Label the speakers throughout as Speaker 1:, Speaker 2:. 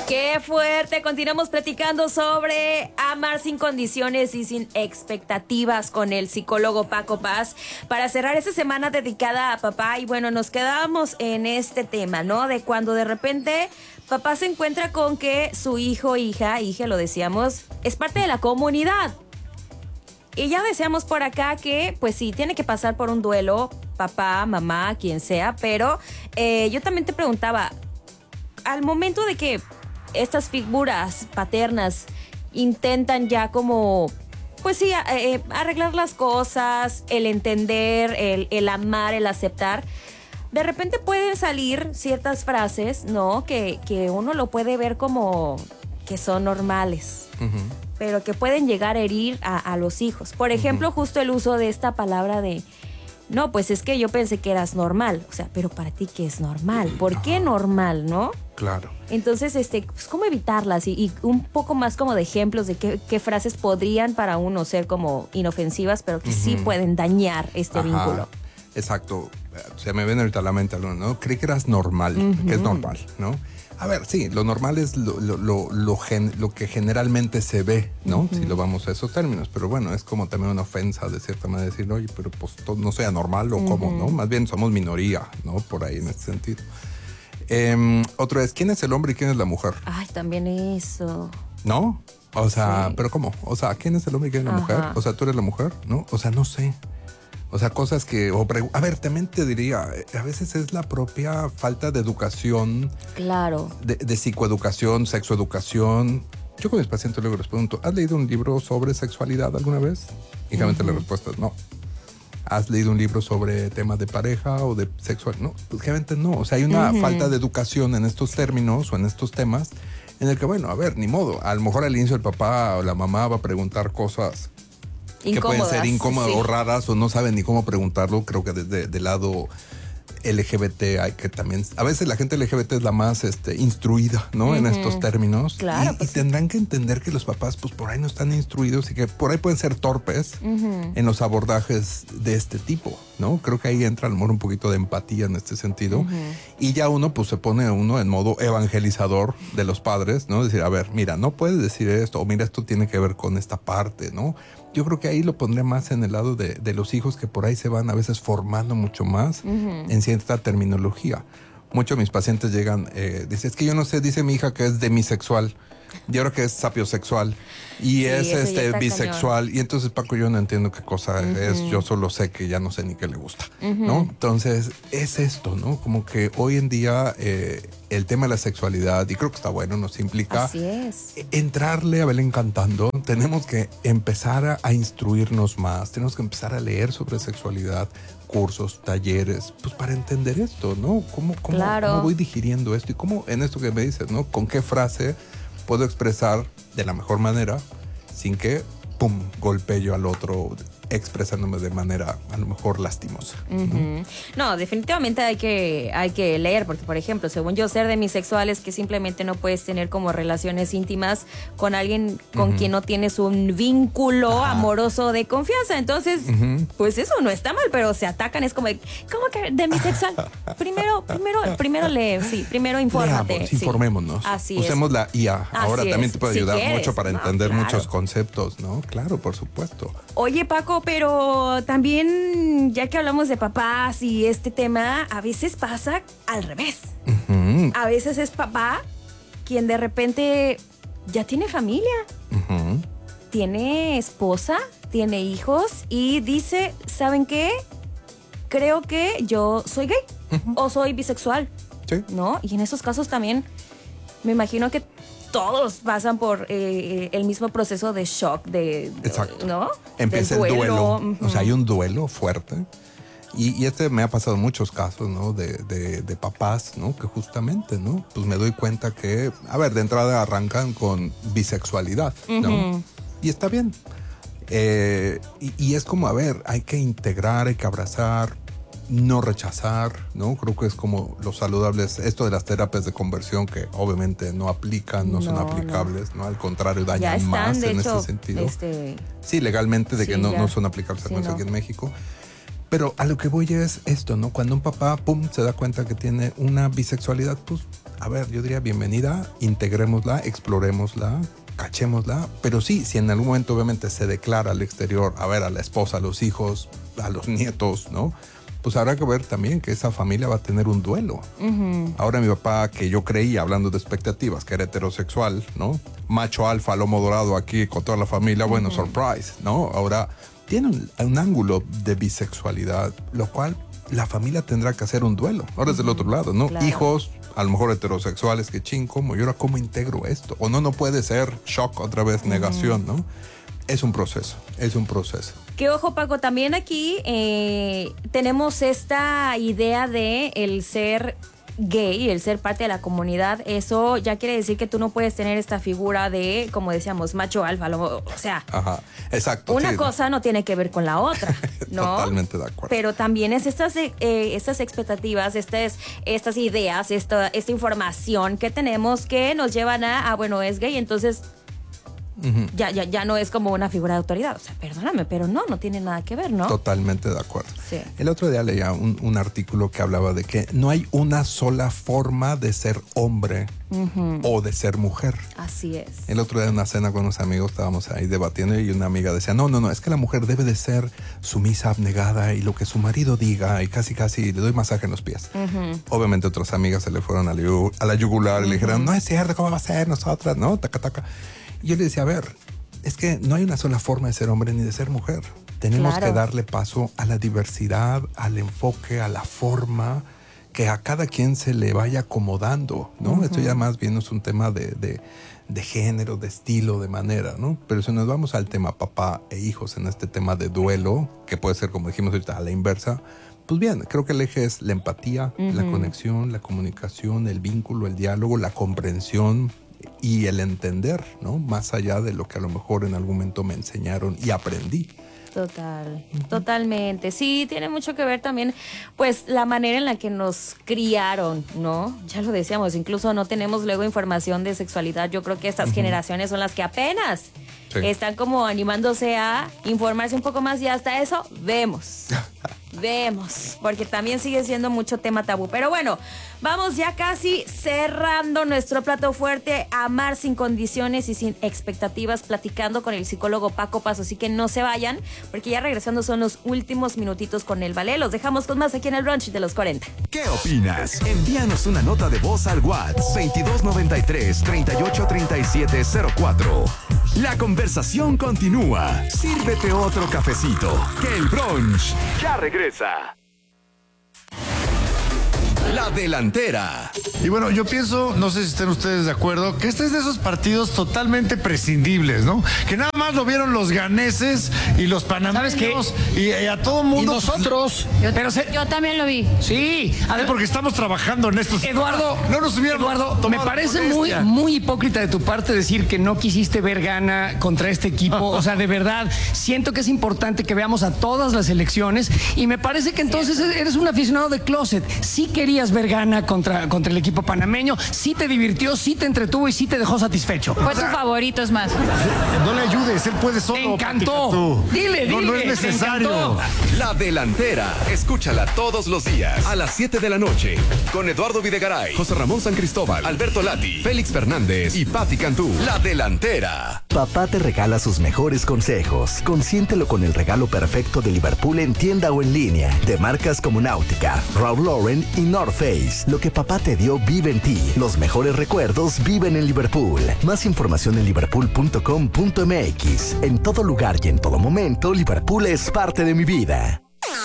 Speaker 1: ¡Qué fuerte! Continuamos platicando sobre amar sin condiciones y sin expectativas con el psicólogo Paco Paz para cerrar esta semana dedicada a papá. Y bueno, nos quedamos en este tema, ¿no? De cuando de repente papá se encuentra con que su hijo, hija, lo decíamos, es parte de la comunidad. Y ya decíamos por acá que, pues sí, tiene que pasar por un duelo, papá, mamá, quien sea, pero yo también te preguntaba, al momento de que estas figuras paternas intentan ya como, pues sí, arreglar las cosas, el entender, el amar, el aceptar, de repente pueden salir ciertas frases, ¿no? Que uno lo puede ver como que son normales. Uh-huh. Pero que pueden llegar a herir a los hijos. Por ejemplo, justo el uso de esta palabra de, no, pues es que yo pensé que eras normal. O sea, pero para ti, ¿qué es normal? ¿Por qué normal, no?
Speaker 2: Claro.
Speaker 1: Entonces, pues, ¿cómo evitarlas? Y un poco más como de ejemplos de qué frases podrían para uno ser como inofensivas, pero que sí pueden dañar este vínculo.
Speaker 2: Exacto. Se me viene ahorita a la mente, ¿no? Creí que eras normal, que es normal, ¿no? A ver, sí, lo normal es lo que generalmente se ve, ¿no? Si lo vamos a esos términos. Pero bueno, es como también una ofensa de cierta manera decir, oye, pero pues no sea normal o cómo, ¿no? Más bien somos minoría, ¿no? Por ahí en este sentido. Otro es, ¿quién es el hombre y quién es la mujer?
Speaker 1: Ay, también eso.
Speaker 2: ¿No? O sea, sí. ¿Pero cómo? O sea, ¿quién es el hombre y quién es la mujer? O sea, ¿tú eres la mujer? ¿No? O sea, no sé. O sea, cosas que... a ver, también te diría, a veces es la propia falta de educación.
Speaker 1: Claro.
Speaker 2: De psicoeducación, sexoeducación. Yo con mis pacientes luego les pregunto, ¿has leído un libro sobre sexualidad alguna vez? Y generalmente la respuesta es no. ¿Has leído un libro sobre temas de pareja o de sexual? No, pues generalmente no. O sea, hay una falta de educación en estos términos o en estos temas en el que, bueno, a ver, ni modo. A lo mejor al inicio el papá o la mamá va a preguntar cosas que pueden ser incómodas o raras o no saben ni cómo preguntarlo. Creo que desde el lado LGBT hay que también... A veces la gente LGBT es la más instruida, ¿no? En estos términos.
Speaker 1: Claro,
Speaker 2: y tendrán que entender que los papás pues por ahí no están instruidos y que por ahí pueden ser torpes en los abordajes de este tipo, ¿no? Creo que ahí entra a lo mejor un poquito de empatía en este sentido. Y ya uno pues se pone en modo evangelizador de los padres, ¿no? Decir, a ver, mira, no puedes decir esto, o mira, esto tiene que ver con esta parte, ¿no? Yo creo que ahí lo pondré más en el lado de los hijos que por ahí se van a veces formando mucho más en cierta terminología. Muchos de mis pacientes llegan, dicen, es que yo no sé, dice mi hija que es demisexual. Y ahora que es sapiosexual y sí, es bisexual cañón. Y entonces Paco, yo no entiendo qué cosa es, yo solo sé que ya no sé ni qué le gusta, ¿no? Entonces es esto, ¿no? Como que hoy en día el tema de la sexualidad, y creo que está bueno, nos implica entrarle a Belén cantando. Tenemos que empezar a instruirnos más, tenemos que empezar a leer sobre sexualidad, cursos, talleres, pues para entender esto, ¿no? ¿Cómo voy digiriendo esto? Y cómo en esto que me dices, ¿no? ¿Con qué frase puedo expresar de la mejor manera sin que, pum, golpee yo al otro expresándome de manera a lo mejor lastimosa?
Speaker 1: No, definitivamente hay que leer, porque por ejemplo, según yo, ser demisexual es que simplemente no puedes tener como relaciones íntimas con alguien con quien no tienes un vínculo amoroso de confianza. Entonces, pues eso no está mal, pero se atacan, es como, ¿cómo que demisexual? Primero lee, primero infórmate.
Speaker 2: Leamos, informémonos.
Speaker 1: Así
Speaker 2: Usemos la IA. Ahora también te puede ayudar mucho para entender muchos
Speaker 1: claro.
Speaker 2: Conceptos, ¿no? Claro, por supuesto.
Speaker 1: Oye, Paco, pero también, ya que hablamos de papás y este tema, a veces pasa al revés. A veces es papá quien de repente ya tiene familia, tiene esposa, tiene hijos y dice, ¿saben qué? Creo que yo soy gay o soy bisexual, ¿no? Y en esos casos también me imagino que todos pasan por el mismo proceso de shock,
Speaker 2: exacto.
Speaker 1: ¿no?
Speaker 2: Empieza el duelo. O sea, hay un duelo fuerte. Y me ha pasado en muchos casos, ¿no? De papás, ¿no? Que justamente, ¿no? Pues me doy cuenta que, a ver, de entrada arrancan con bisexualidad, ¿no? Y está bien. Y es como, a ver, hay que integrar, hay que abrazar, no rechazar, ¿no? Creo que es como lo saludable es esto de las terapias de conversión que obviamente no aplican, no son aplicables, ¿no? Al contrario, dañan más en ese sentido. Sí, legalmente de que no son aplicables aquí en México. Pero a lo que voy es esto, ¿no? Cuando un papá, pum, se da cuenta que tiene una bisexualidad, pues a ver, yo diría bienvenida, integrémosla, explorémosla, cachémosla, pero sí, si en algún momento obviamente se declara al exterior, a ver, a la esposa, a los hijos, a los nietos, ¿no? Pues habrá que ver también que esa familia va a tener un duelo. Ahora mi papá, que yo creía, hablando de expectativas, que era heterosexual, ¿no? Macho alfa, lomo dorado aquí con toda la familia, bueno, surprise, ¿no? Ahora tiene un ángulo de bisexualidad, lo cual la familia tendrá que hacer un duelo. Ahora es del otro lado, ¿no?
Speaker 1: Claro.
Speaker 2: Hijos, a lo mejor heterosexuales, que ching, ¿cómo? ¿Y ahora cómo integro esto? O no puede ser shock, otra vez negación, ¿no? Es un proceso, es un proceso.
Speaker 1: Que ojo, Paco, también aquí tenemos esta idea de el ser gay, el ser parte de la comunidad. Eso ya quiere decir que tú no puedes tener esta figura de, como decíamos, macho alfa. O sea,
Speaker 2: ajá, exacto.
Speaker 1: Una
Speaker 2: sí,
Speaker 1: cosa no tiene que ver con la otra, ¿no?
Speaker 2: Totalmente de acuerdo.
Speaker 1: Pero también es estas expectativas, estas ideas, esta información que tenemos que nos llevan bueno, es gay, entonces ya no es como una figura de autoridad. O sea, perdóname, pero no tiene nada que ver, ¿no?
Speaker 2: Totalmente de acuerdo.
Speaker 1: Sí.
Speaker 2: El otro día leía un artículo que hablaba de que no hay una sola forma de ser hombre o de ser mujer.
Speaker 1: Así es.
Speaker 2: El otro día en una cena con unos amigos estábamos ahí debatiendo y una amiga decía, no, es que la mujer debe de ser sumisa, abnegada y lo que su marido diga y casi le doy masaje en los pies. Obviamente otras amigas se le fueron a la yugular y le dijeron, no es cierto, ¿cómo va a ser nosotras? No, taca. Y yo le decía, a ver, es que no hay una sola forma de ser hombre ni de ser mujer. Tenemos que darle paso a la diversidad, al enfoque, a la forma, que a cada quien se le vaya acomodando, ¿no? Esto ya más bien es un tema de género, de estilo, de manera, ¿no? Pero si nos vamos al tema papá e hijos en este tema de duelo, que puede ser, como dijimos ahorita, a la inversa, pues bien, creo que el eje es la empatía, la conexión, la comunicación, el vínculo, el diálogo, la comprensión y el entender, ¿no? Más allá de lo que a lo mejor en algún momento me enseñaron y aprendí.
Speaker 1: Totalmente. Sí, tiene mucho que ver también, pues, la manera en la que nos criaron, ¿no? Ya lo decíamos, incluso no tenemos luego información de sexualidad. Yo creo que estas generaciones son las que apenas están como animándose a informarse un poco más y hasta eso vemos, porque también sigue siendo mucho tema tabú. Pero bueno, vamos ya casi cerrando nuestro plato fuerte, amar sin condiciones y sin expectativas, platicando con el psicólogo Paco Paz, así que no se vayan, porque ya regresando son los últimos minutitos con el ballet. Los dejamos con más aquí en el brunch de los 40.
Speaker 3: ¿Qué opinas? Envíanos una nota de voz al WhatsApp 2293-383704. La conversación continúa. Sírvete otro cafecito, que el brunch ya regresa. La delantera.
Speaker 4: Y bueno, yo pienso, no sé si estén ustedes de acuerdo, que este es de esos partidos totalmente prescindibles, ¿no? Que nada más lo vieron los ganeses y los panameños y a todo mundo.
Speaker 5: Y nosotros.
Speaker 6: Yo también lo vi.
Speaker 5: Sí.
Speaker 4: Porque estamos trabajando en estos.
Speaker 5: Eduardo,
Speaker 4: no nos hubiéramos tomado
Speaker 5: me parece
Speaker 4: molestia.
Speaker 5: muy hipócrita de tu parte decir que no quisiste ver gana contra este equipo. O sea, de verdad, siento que es importante que veamos a todas las selecciones y me parece que entonces eres un aficionado de closet. Sí querías ver gana contra el equipo panameño, sí te divirtió, sí te entretuvo y sí te dejó satisfecho.
Speaker 6: Fue tu favorito, es más.
Speaker 4: No le ayudes, él puede solo.
Speaker 5: Te encantó. Dile,
Speaker 4: no es necesario.
Speaker 3: La delantera. Escúchala todos los días a las 7 de la noche con Eduardo Videgaray, José Ramón San Cristóbal, Alberto Lati, Félix Fernández y Patti Cantú. La delantera.
Speaker 7: Papá te regala sus mejores consejos. Consiéntelo con el regalo perfecto de Liverpool en tienda o en línea. De marcas como Náutica, Ralph Lauren y North Face. Lo que papá te dio vive en ti. Los mejores recuerdos viven en Liverpool. Más información en liverpool.com.mx. En todo lugar y en todo momento, Liverpool es parte de mi vida.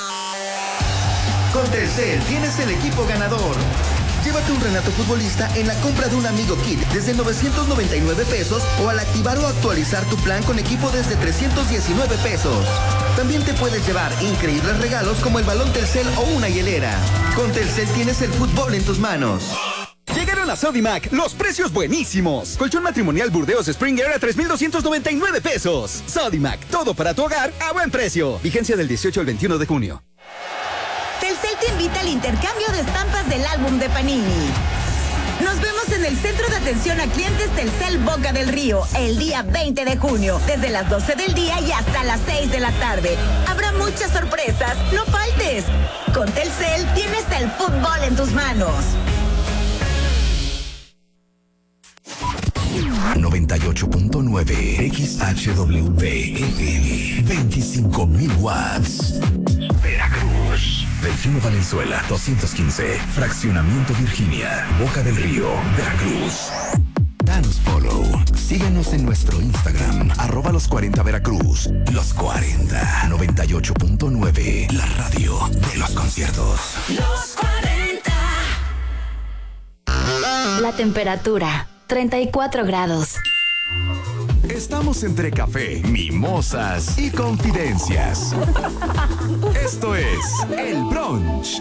Speaker 8: Con Telcel tienes el equipo ganador. Llévate un Renato futbolista en la compra de un Amigo Kit desde 999 pesos o al activar o actualizar tu plan con equipo desde 319 pesos. También te puedes llevar increíbles regalos como el balón Telcel o una hielera. Con Telcel tienes el fútbol en tus manos.
Speaker 9: Llegaron a Sodimac los precios buenísimos. Colchón matrimonial Burdeos Springer a 3,299 pesos. Sodimac, todo para tu hogar a buen precio. Vigencia del 18 al 21 de junio.
Speaker 10: Telcel te invita al intercambio de estampas del álbum de Panini. Nos vemos en el Centro de Atención a Clientes Telcel Boca del Río el día 20 de junio, desde las 12 del día y hasta las 6 de la tarde. Habrá muchas sorpresas, no faltes. Con Telcel tienes el fútbol en tus manos.
Speaker 3: 98.9 XHWB 25,000 watts. Veracruz. Delfino Valenzuela 215. Fraccionamiento Virginia. Boca del Río, Veracruz. Danos follow. Síguenos en nuestro Instagram, @los40 Veracruz. Los 40, 98.9. La radio de los conciertos.
Speaker 11: Los 40. La temperatura, 34 grados.
Speaker 3: Estamos entre café, mimosas y confidencias. Esto es El Brunch.